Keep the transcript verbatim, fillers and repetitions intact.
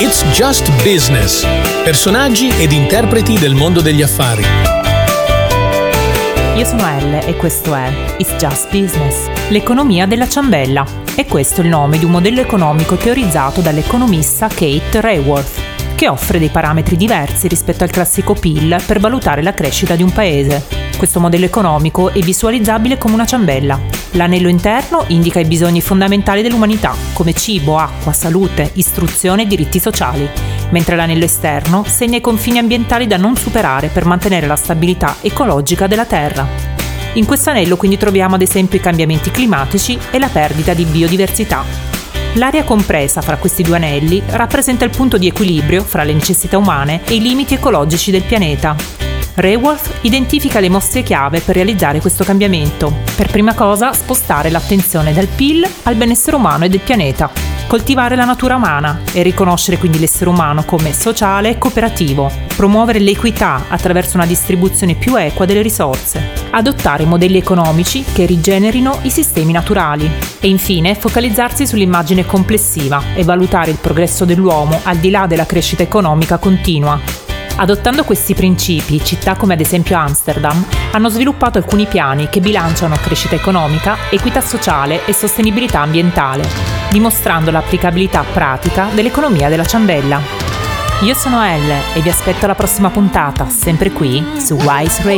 It's Just Business. Personaggi ed interpreti del mondo degli affari. Io sono Elle e questo è It's Just Business, l'economia della ciambella. E questo è il nome di un modello economico teorizzato dall'economista Kate Raworth, che offre dei parametri diversi rispetto al classico P I L per valutare la crescita di un paese. Questo modello economico è visualizzabile come una ciambella. L'anello interno indica i bisogni fondamentali dell'umanità, come cibo, acqua, salute, istruzione e diritti sociali, mentre l'anello esterno segna i confini ambientali da non superare per mantenere la stabilità ecologica della Terra. In questo anello quindi troviamo ad esempio i cambiamenti climatici e la perdita di biodiversità. L'area compresa fra questi due anelli rappresenta il punto di equilibrio fra le necessità umane e i limiti ecologici del pianeta. Raworth identifica le mostre chiave per realizzare questo cambiamento. Per prima cosa, spostare l'attenzione dal P I L al benessere umano e del pianeta, coltivare la natura umana e riconoscere quindi l'essere umano come sociale e cooperativo, promuovere l'equità attraverso una distribuzione più equa delle risorse, adottare modelli economici che rigenerino i sistemi naturali e infine focalizzarsi sull'immagine complessiva e valutare il progresso dell'uomo al di là della crescita economica continua. Adottando questi principi, città come ad esempio Amsterdam hanno sviluppato alcuni piani che bilanciano crescita economica, equità sociale e sostenibilità ambientale, dimostrando l'applicabilità pratica dell'economia della ciambella. Io sono Elle e vi aspetto alla prossima puntata, sempre qui su Wise Radio.